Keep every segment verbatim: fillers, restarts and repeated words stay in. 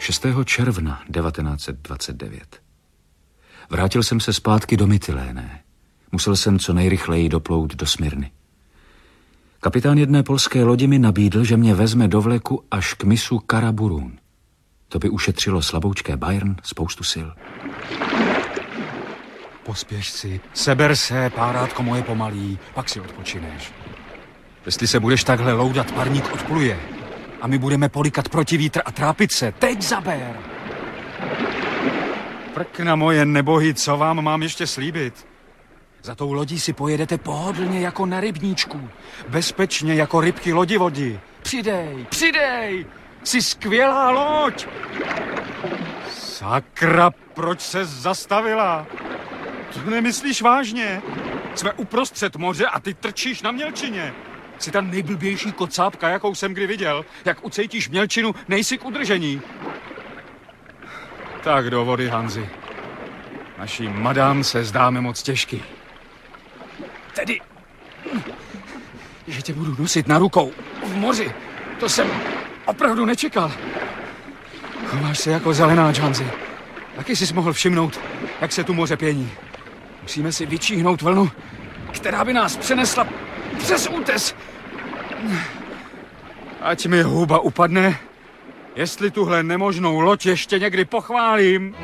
šestého června devatenáct set dvacet devět. Vrátil jsem se zpátky do Mytiléné. Musel jsem co nejrychleji doplout do Smyrny. Kapitán jedné polské lodi mi nabídl, že mě vezme do vleku až k mysu Karaburun. To by ušetřilo slaboučké Bayern spoustu sil. Pospěš si, seber se, párátko moje pomalý, pak si odpočineš. Jestli se budeš takhle loudat, parník odpluje. A my budeme polikat proti vítr a trápit se. Teď zaber! Prkna moje nebohy, co vám mám ještě slíbit? Za tou lodí si pojedete pohodlně jako na rybníčku. Bezpečně jako rybky lodivodi. Přidej, přidej! Jsi skvělá loď! Sakra, proč se zastavila? To nemyslíš vážně? Jsme uprostřed moře a ty trčíš na mělčině. Jsi ta nejblbější kocápka, jakou jsem kdy viděl. Jak ucejtíš mělčinu, nejsi k udržení. Tak do vody, Hanzi. Naší madám se zdáme moc těžký. Tedy, že tě budu nosit na rukou v moři, to jsem opravdu nečekal. Chováš se jako zelenáč, Hanzi. Taky jsi mohl všimnout, jak se tu moře pění. Musíme si vyčíhnout vlnu, která by nás přenesla přes útes. Ať mi huba upadne, jestli tuhle nemožnou loď ještě někdy pochválím.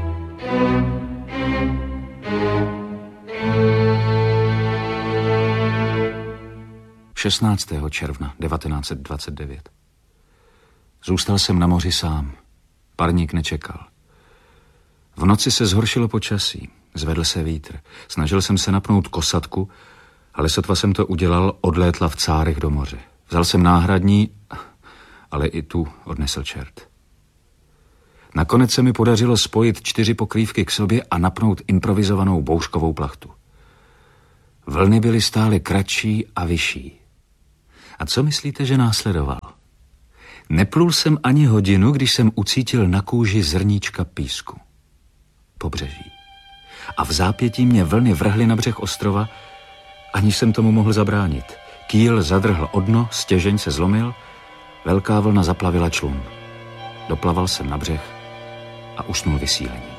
šestnáctého června devatenáct set dvacet devět. Zůstal jsem na moři sám. Parník nečekal. V noci se zhoršilo počasí. Zvedl se vítr. Snažil jsem se napnout kosatku, ale sotva jsem to udělal, odlétla v cárech do moře. Vzal jsem náhradní, ale i tu odnesl čert. Nakonec se mi podařilo spojit čtyři pokrývky k sobě a napnout improvizovanou bouřkovou plachtu. Vlny byly stále kratší a vyšší. A co myslíte, že následoval? Neplul jsem ani hodinu, když jsem ucítil na kůži zrníčka písku. Pobřeží. A v zápětí mě vlny vrhly na břeh ostrova, aniž jsem tomu mohl zabránit. Kýl zadrhl o dno, stěžeň se zlomil, velká vlna zaplavila člun. Doplaval jsem na břeh a usnul vysílení.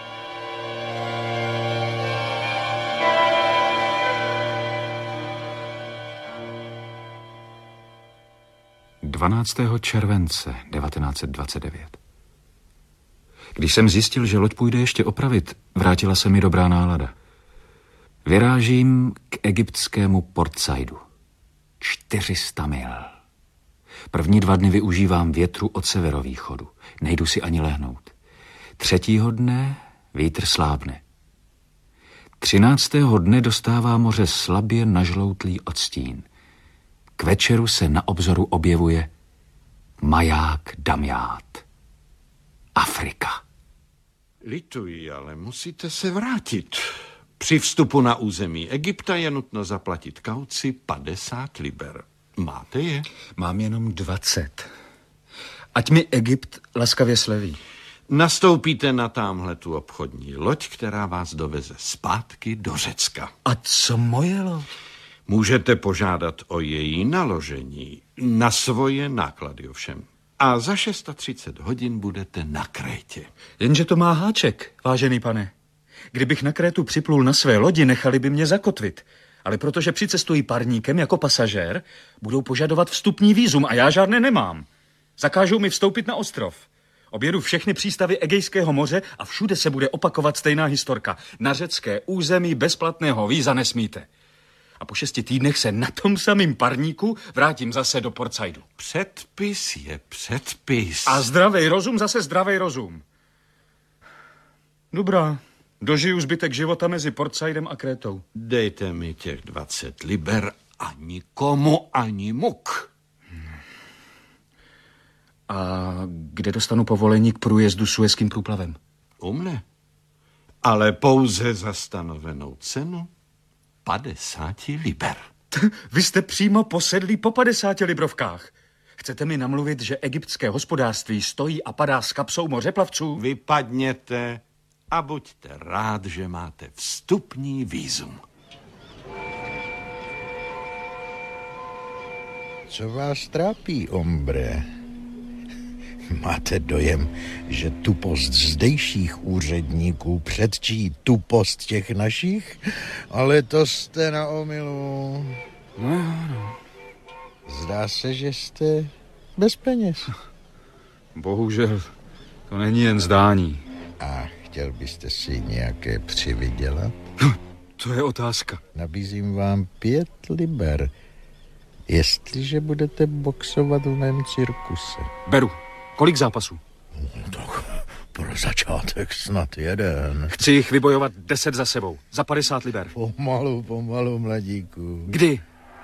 dvanáctého července devatenáct set dvacet devět. Když jsem zjistil, že loď půjde ještě opravit, vrátila se mi dobrá nálada. Vyrážím k egyptskému Port Saidu. čtyři sta mil. První dva dny využívám větru od severovýchodu. Nejdu si ani lehnout. Třetího dne vítr slábne. Třináctého dne dostává moře slabě nažloutlý odstín. K večeru se na obzoru objevuje maják Damját. Afrika. Lituji, ale musíte se vrátit. Při vstupu na území Egypta je nutno zaplatit kauci padesát liber. Máte je? Mám jenom dvacet. Ať mi Egypt laskavě sleví. Nastoupíte na támhle tu obchodní loď, která vás doveze zpátky do Řecka. A co moje loď? Můžete požádat o její naložení. Na svoje náklady ovšem. A za třicet šest hodin budete na Krétě. Jenže to má háček, vážený pane. Kdybych na Krétu připlul na své lodi, nechali by mě zakotvit. Ale protože přicestují parníkem jako pasažér, budou požadovat vstupní vízum a já žádné nemám. Zakážou mi vstoupit na ostrov. Objedu všechny přístavy Egejského moře a všude se bude opakovat stejná historka. Na řecké území bezplatného víza nesmíte. A po šesti týdnech se na tom samým parníku vrátím zase do Port Saidu. Předpis je předpis. A zdravej rozum zase zdravej rozum. Dobrá, dožiju zbytek života mezi Port Saidem a Krétou. Dejte mi těch dvacet liber a nikomu ani muk. A kde dostanu povolení k průjezdu Suezským průplavem? U mne. Ale pouze za stanovenou cenu padesáti liber. Vy jste přímo posedlí po padesáti librovkách. Chcete mi namluvit, že egyptské hospodářství stojí a padá s kapsou mořeplavců? Vypadněte a buďte rád, že máte vstupní vízum. Co vás trápí, ombre? Máte dojem, že tupost zdejších úředníků předčí tupost těch našich? Ale to jste na omylu. No jo, no. Zdá se, že jste bez peněz. Bohužel, to není jen zdání. A chtěl byste si nějaké přivydělat? To je otázka. Nabízím vám pět liber, jestliže budete boxovat v mém cirkuse. Beru. Kolik zápasů? Tak pro začátek snad jeden. Chci jich vybojovat deset za sebou. Za padesát liber. Pomalu, pomalu, mladíku. Kdy?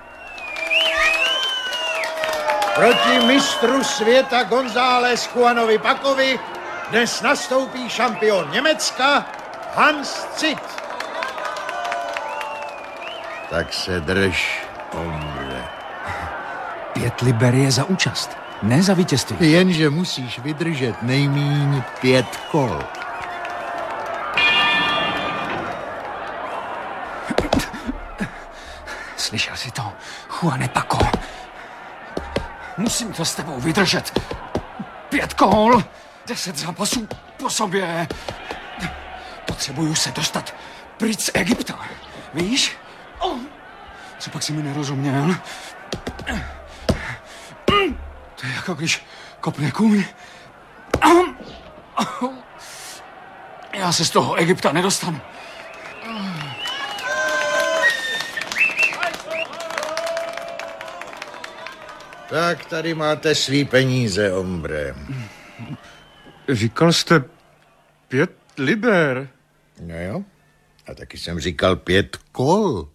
Proti mistru světa González Juanovi Pakovi dnes nastoupí šampion Německa Hans Cit. Tak se drž, omře. Pět liber je za účast, ne za vítězství. Jenže musíš vydržet nejmíň pět kol. Slyšel jsi to, Juane Paco? Musím to s tebou vydržet. Pět kol, deset zápasů po sobě. Potřebuju se dostat pryč z Egypta. Víš? Oh. Co pak si mi nerozuměl? To je jako když kopne kůň. Já se z toho Egypta nedostanu. Tak tady máte svý peníze, ombre. Říkal jste pět liber. No jo, a taky jsem říkal pět kol.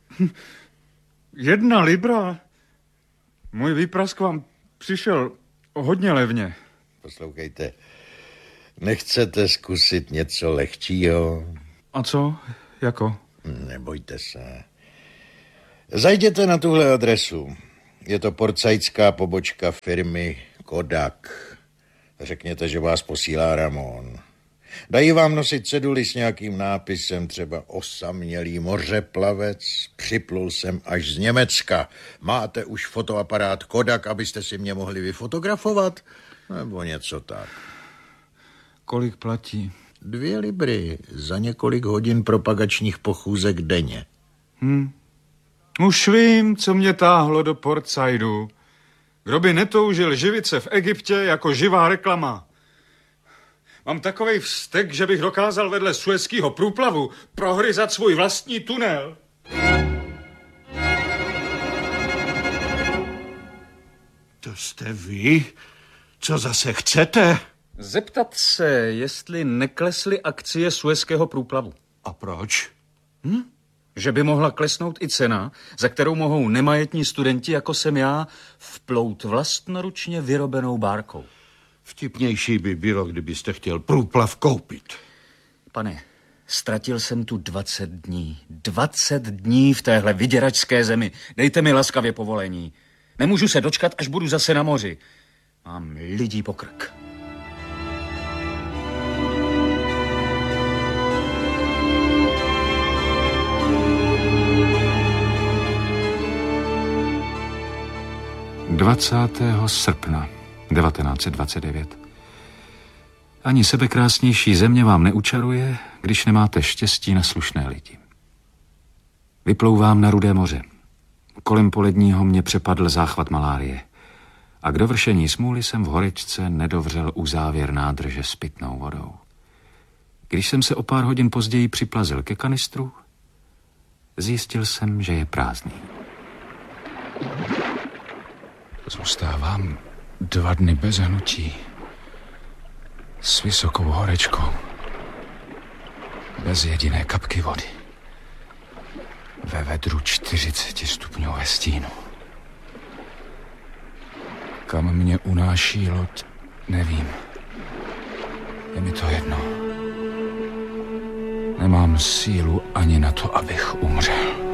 Jedna libra? Můj výprask vám přišel hodně levně. Poslouchejte, nechcete zkusit něco lehčího? A co? Jako? Nebojte se. Zajděte na tuhle adresu. Je to portsajdská pobočka firmy Kodak. Řekněte, že vás posílá Ramon. Dají vám nosit ceduly s nějakým nápisem, třeba osamělý mořeplavec, připlul jsem až z Německa. Máte už fotoaparát Kodak, abyste si mě mohli vyfotografovat? Nebo něco tak. Kolik platí? Dvě libry za několik hodin propagačních pochůzek denně. Hm. Už vím, co mě táhlo do Portsaidu. Kdo by netoužil živit se v Egyptě jako živá reklama. Mám takovej vztek, že bych dokázal vedle Suezského průplavu prohryzat svůj vlastní tunel. To jste vy? Co zase chcete? Zeptat se, jestli neklesly akcie Suezského průplavu. A proč? Hm? Že by mohla klesnout i cena, za kterou mohou nemajetní studenti, jako jsem já, vplout vlastnoručně vyrobenou bárkou. Vtipnější by bylo, kdybyste chtěl průplav koupit. Pane, ztratil jsem tu dvacet dní. Dvacet dní v téhle vyděračské zemi. Dejte mi laskavě povolení. Nemůžu se dočkat, až budu zase na moři. Mám lidí po krk. dvacátého srpna devatenáct set dvacet devět. Ani sebekrásnější země vám neučaruje, když nemáte štěstí na slušné lidi. Vyplouvám na Rudé moře. Kolem poledního mě přepadl záchvat malárie. A k dovršení smůly jsem v horečce nedovřel u závěr nádrže s pitnou vodou. Když jsem se o pár hodin později připlazil ke kanistru, zjistil jsem, že je prázdný. Zůstávám dva dny bez hnutí. S vysokou horečkou. Bez jediné kapky vody. Ve vedru čtyřicet stupňů ve stínu. Kam mě unáší loď, nevím. Je mi to jedno. Nemám sílu ani na to, abych umřel.